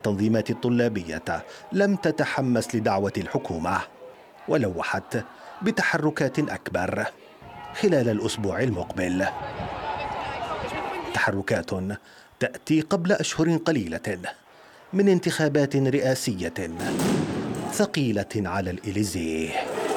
التنظيمات الطلابية لم تتحمس لدعوة الحكومة، ولوحت بتحركات أكبر خلال الأسبوع المقبل. تحركات تأتي قبل أشهر قليلة من انتخابات رئاسية ثقيلة على الإليزيه.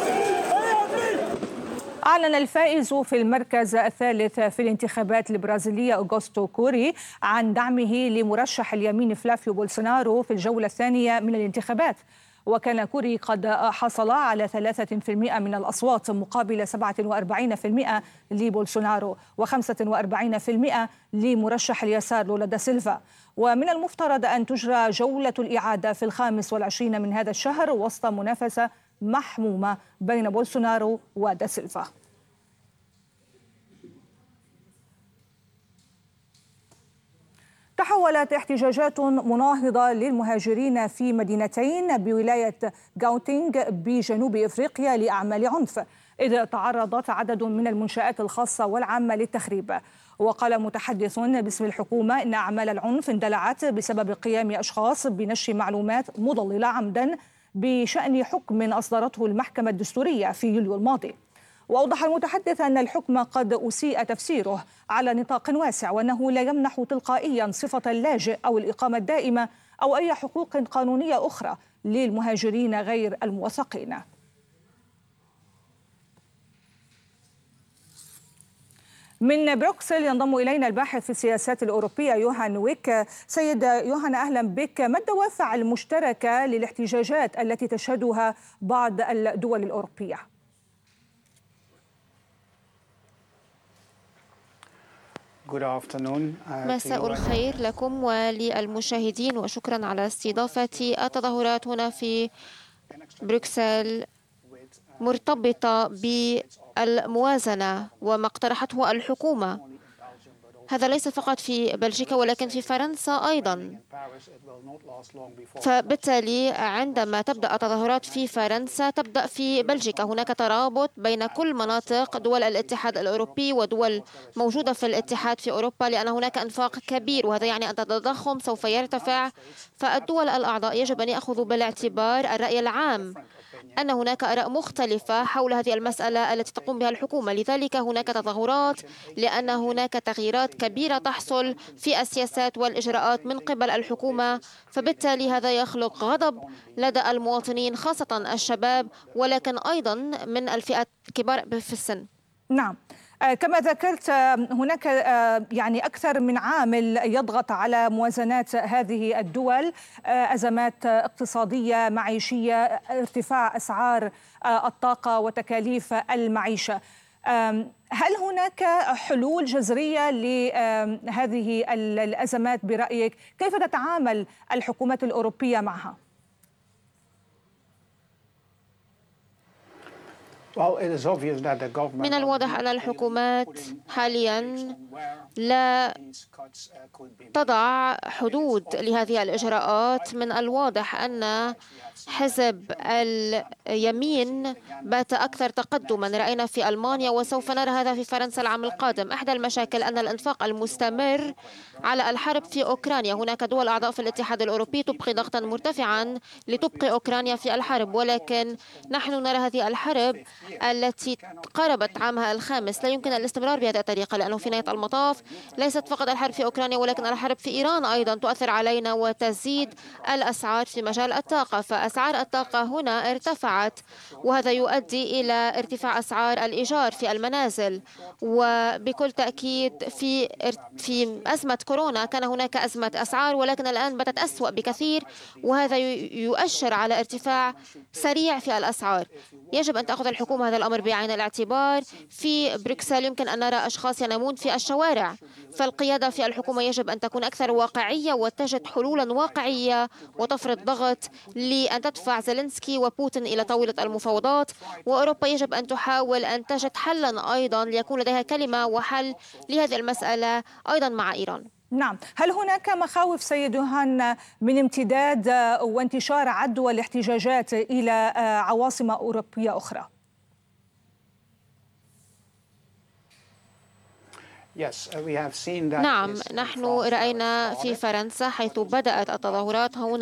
أعلن الفائز في المركز الثالث في الانتخابات البرازيلية أوغوستو كوري عن دعمه لمرشح اليمين فلافيو بولسونارو في الجولة الثانية من الانتخابات، وكان كوري قد حصل على 3% من الأصوات مقابل 47% لبولسونارو و45% لمرشح اليسار لولا دا سيلفا. ومن المفترض أن تجرى جولة الإعادة في 25 من هذا الشهر وسط منافسة محمومة بين بولسونارو ودا سيلفا. تحولت احتجاجات مناهضة للمهاجرين في مدينتين بولاية غاوتينغ بجنوب إفريقيا لأعمال عنف، إذ تعرضت عدد من المنشآت الخاصة والعامة للتخريب. وقال متحدث باسم الحكومة إن أعمال العنف اندلعت بسبب قيام أشخاص بنشر معلومات مضللة عمدا بشأن حكم أصدرته المحكمة الدستورية في يوليو الماضي. وأوضح المتحدث أن الحكم قد أسيء تفسيره على نطاق واسع، وأنه لا يمنح تلقائيا صفة اللاجئ أو الإقامة الدائمة أو أي حقوق قانونية أخرى للمهاجرين غير الموثقين. من بروكسل ينضم إلينا الباحث في السياسات الأوروبية يوهان ويك. سيد يوهان، أهلا بك. ما الدوافع المشتركة للاحتجاجات التي تشهدها بعض الدول الأوروبية؟ مساء الخير لكم وللمشاهدين، وشكرا على استضافة التظاهرات هنا في بروكسل مرتبطة بالموازنة وما اقترحته الحكومة. هذا ليس فقط في بلجيكا ولكن في فرنسا أيضا. فبالتالي عندما تبدأ التظاهرات في فرنسا تبدأ في بلجيكا. هناك ترابط بين كل مناطق دول الاتحاد الأوروبي ودول موجودة في الاتحاد في أوروبا، لأن هناك إنفاق كبير، وهذا يعني أن التضخم سوف يرتفع. فالدول الأعضاء يجب أن يأخذوا بالاعتبار الرأي العام، أن هناك آراء مختلفة حول هذه المسألة التي تقوم بها الحكومة. لذلك هناك تظاهرات، لأن هناك تغييرات كبيرة تحصل في السياسات والإجراءات من قبل الحكومة، فبالتالي هذا يخلق غضب لدى المواطنين خاصة الشباب، ولكن أيضا من الفئات الكبار في السن. نعم، كما ذكرت هناك يعني أكثر من عامل يضغط على موازنات هذه الدول: أزمات اقتصادية، معيشية، ارتفاع أسعار الطاقة وتكاليف المعيشة. هل هناك حلول جذرية لهذه الأزمات برأيك؟ كيف تتعامل الحكومات الأوروبية معها؟ من الواضح أن الحكومات حاليا لا تضع حدود لهذه الإجراءات. من الواضح أن حزب اليمين بات أكثر تقدما، رأينا في ألمانيا وسوف نرى هذا في فرنسا العام القادم. إحدى المشاكل أن الإنفاق المستمر على الحرب في أوكرانيا. هناك دول أعضاء في الاتحاد الأوروبي تبقي ضغطا مرتفعا لتبقي أوكرانيا في الحرب، ولكن نحن نرى هذه الحرب التي قاربت عامها الخامس لا يمكن الاستمرار بهذه الطريقة، لأنه في نهاية المطاف ليست فقط الحرب في أوكرانيا ولكن الحرب في إيران أيضا تؤثر علينا وتزيد الأسعار في مجال الطاقة. فأسعار الطاقة هنا ارتفعت، وهذا يؤدي إلى ارتفاع أسعار الإيجار في المنازل. وبكل تأكيد في أزمة كورونا كان هناك أزمة أسعار، ولكن الآن بدت أسوأ بكثير، وهذا يؤشر على ارتفاع سريع في الأسعار. يجب أن تأخذ الحكومة هذا الأمر بعين الاعتبار. في بروكسل يمكن أن نرى أشخاص ينامون في الشوارع، فالقيادة في الحكومة يجب أن تكون أكثر واقعية وتجد حلولا واقعية وتفرض ضغط لأن تدفع زيلينسكي وبوتين إلى طاولة المفاوضات. وأوروبا يجب أن تحاول أن تجد حلا أيضا ليكون لديها كلمة وحل لهذه المسألة أيضا مع إيران. نعم، هل هناك مخاوف سيد يوهان من امتداد وانتشار عدوى الاحتجاجات إلى عواصم أوروبية أخرى؟ نعم، نحن رأينا في فرنسا حيث بدأت التظاهرات هنا